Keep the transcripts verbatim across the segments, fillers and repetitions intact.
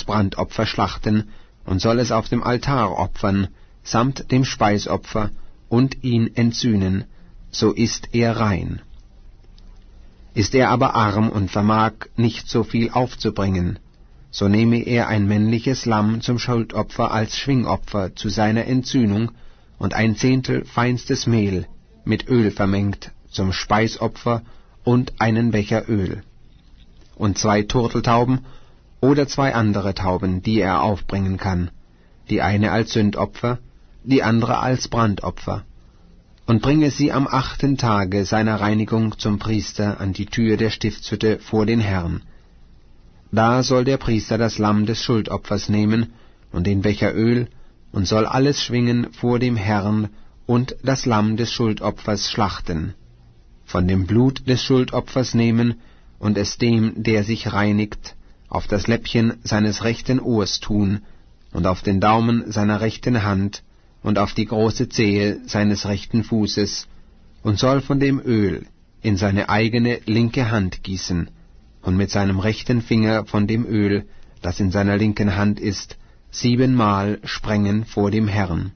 als Brandopfer schlachten und soll es auf dem Altar opfern, samt dem Speisopfer, und ihn entsühnen, so ist er rein. Ist er aber arm und vermag nicht so viel aufzubringen, so nehme er ein männliches Lamm zum Schuldopfer als Schwingopfer zu seiner Entsühnung und ein Zehntel feinstes Mehl mit Öl vermengt zum Speisopfer und einen Becher Öl. Und zwei Turteltauben oder zwei andere Tauben, die er aufbringen kann, die eine als Sündopfer, die andere als Brandopfer, und bringe sie am achten Tage seiner Reinigung zum Priester an die Tür der Stiftshütte vor den Herrn. Da soll der Priester das Lamm des Schuldopfers nehmen und den Becher Öl und soll alles schwingen vor dem Herrn und das Lamm des Schuldopfers schlachten, von dem Blut des Schuldopfers nehmen und es dem, der sich reinigt, auf das Läppchen seines rechten Ohrs tun und auf den Daumen seiner rechten Hand und auf die große Zehe seines rechten Fußes, und soll von dem Öl in seine eigene linke Hand gießen, und mit seinem rechten Finger von dem Öl, das in seiner linken Hand ist, siebenmal sprengen vor dem Herrn.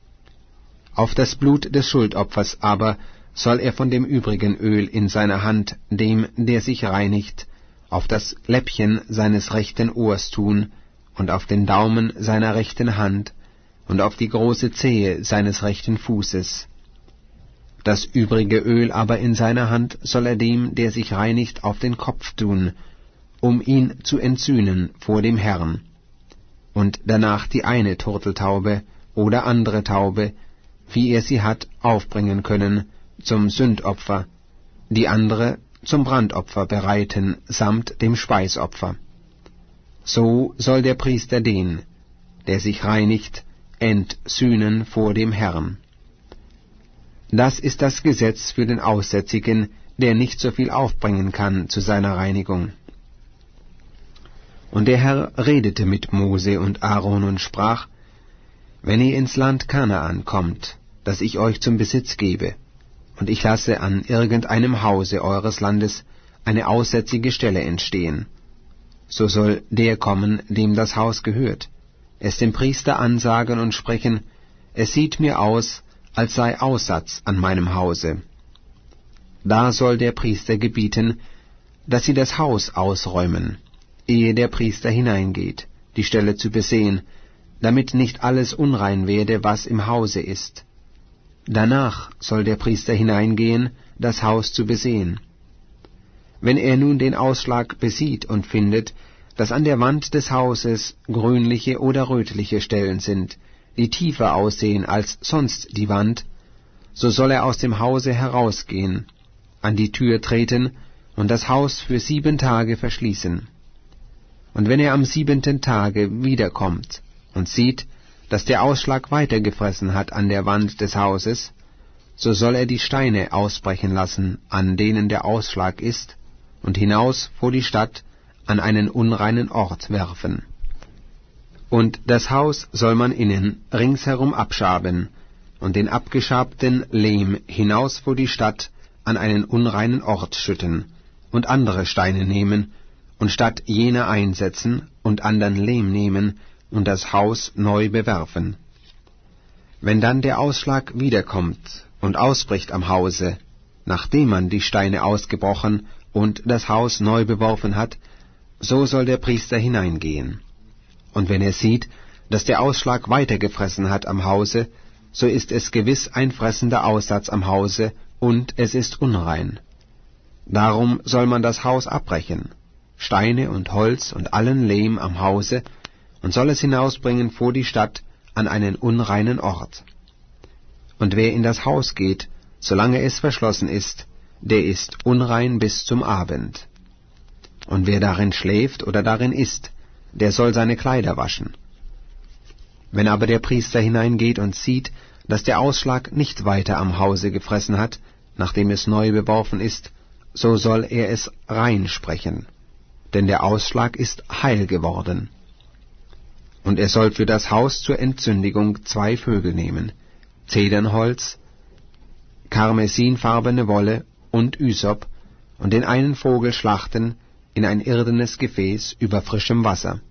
Auf das Blut des Schuldopfers aber soll er von dem übrigen Öl in seiner Hand dem, der sich reinigt, auf das Läppchen seines rechten Ohrs tun, und auf den Daumen seiner rechten Hand, und auf die große Zehe seines rechten Fußes. Das übrige Öl aber in seiner Hand soll er dem, der sich reinigt, auf den Kopf tun, um ihn zu entsühnen vor dem Herrn. Und danach die eine Turteltaube oder andere Taube, wie er sie hat, aufbringen können, zum Sündopfer, die andere zum Brandopfer bereiten, samt dem Speisopfer. So soll der Priester den, der sich reinigt, entsühnen vor dem Herrn. Das ist das Gesetz für den Aussätzigen, der nicht so viel aufbringen kann zu seiner Reinigung. Und der Herr redete mit Mose und Aaron und sprach: Wenn ihr ins Land Kanaan kommt, das ich euch zum Besitz gebe, und ich lasse an irgendeinem Hause eures Landes eine aussätzige Stelle entstehen, so soll der kommen, dem das Haus gehört, es dem Priester ansagen und sprechen: Es sieht mir aus, als sei Aussatz an meinem Hause. Da soll der Priester gebieten, dass sie das Haus ausräumen, ehe der Priester hineingeht, die Stelle zu besehen, damit nicht alles unrein werde, was im Hause ist. Danach soll der Priester hineingehen, das Haus zu besehen. Wenn er nun den Ausschlag besieht und findet, dass an der Wand des Hauses grünliche oder rötliche Stellen sind, die tiefer aussehen als sonst die Wand, so soll er aus dem Hause herausgehen, an die Tür treten und das Haus für sieben Tage verschließen. Und wenn er am siebenten Tage wiederkommt und sieht, dass der Ausschlag weitergefressen hat an der Wand des Hauses, so soll er die Steine ausbrechen lassen, an denen der Ausschlag ist, und hinaus vor die Stadt an einen unreinen Ort werfen. Und das Haus soll man innen ringsherum abschaben, und den abgeschabten Lehm hinaus vor die Stadt an einen unreinen Ort schütten, und andere Steine nehmen, und statt jener einsetzen, und andern Lehm nehmen, und das Haus neu bewerfen. Wenn dann der Ausschlag wiederkommt und ausbricht am Hause, nachdem man die Steine ausgebrochen und das Haus neu beworfen hat, so soll der Priester hineingehen. Und wenn er sieht, dass der Ausschlag weitergefressen hat am Hause, so ist es gewiss ein fressender Aussatz am Hause, und es ist unrein. Darum soll man das Haus abbrechen, Steine und Holz und allen Lehm am Hause, und soll es hinausbringen vor die Stadt an einen unreinen Ort. Und wer in das Haus geht, solange es verschlossen ist, der ist unrein bis zum Abend. Und wer darin schläft oder darin isst, der soll seine Kleider waschen. Wenn aber der Priester hineingeht und sieht, dass der Ausschlag nicht weiter am Hause gefressen hat, nachdem es neu beworfen ist, so soll er es rein sprechen, denn der Ausschlag ist heil geworden. Und er soll für das Haus zur Entzündigung zwei Vögel nehmen, Zedernholz, karmesinfarbene Wolle und Ysop, und den einen Vogel schlachten in ein irdenes Gefäß über frischem Wasser.